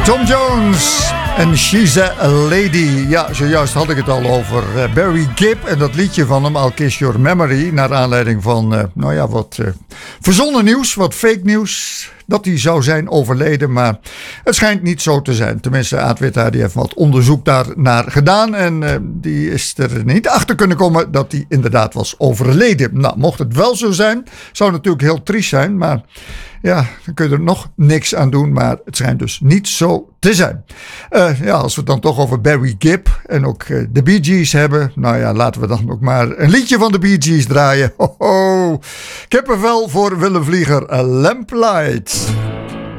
Tom Jones en She's a Lady. Ja, zojuist had ik het al over Barry Gibb en dat liedje van hem, I'll Kiss Your Memory. Naar aanleiding van, wat verzonnen nieuws, wat fake nieuws. Dat hij zou zijn overleden, maar het schijnt niet zo te zijn. Tenminste, Aad Witta die heeft wat onderzoek daarnaar gedaan. En die is er niet achter kunnen komen dat hij inderdaad was overleden. Nou, mocht het wel zo zijn, zou het natuurlijk heel triest zijn. Maar ja, dan kun je er nog niks aan doen. Maar het schijnt dus niet zo te zijn. Als we het dan toch over Barry Gibb en ook de Bee Gees hebben. Nou ja, laten we dan ook maar een liedje van de Bee Gees draaien. Ho, ho. Kippenvel voor Willem Vlieger, A Lamplight.